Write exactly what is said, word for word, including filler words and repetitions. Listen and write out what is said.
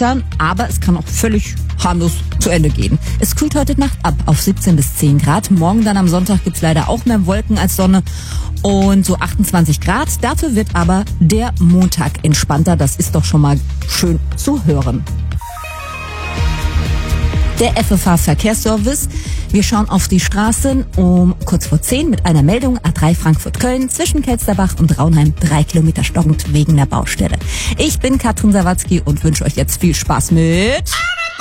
Wetter, aber es kann auch völlig harmlos zu Ende gehen. Es kühlt heute Nacht ab auf siebzehn bis zehn Grad. Morgen dann am Sonntag gibt's leider auch mehr Wolken als Sonne und so achtundzwanzig Grad. Dafür wird aber der Montag entspannter. Das ist doch schon mal schön zu hören. Der F F H-Verkehrsservice. Wir schauen auf die Straßen um kurz vor zehn mit einer Meldung. A drei Frankfurt-Köln zwischen Kelsterbach und Raunheim drei Kilometer stockend wegen der Baustelle. Ich bin Katrin Sawatzki und wünsche euch jetzt viel Spaß mit